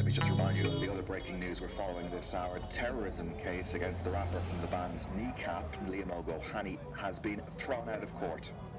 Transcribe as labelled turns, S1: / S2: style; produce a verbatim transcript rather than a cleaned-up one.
S1: me just remind you of the other breaking news we're following this hour. The terrorism case against the rapper from the band Kneecap, Liam O'Gohany, has been thrown out of court.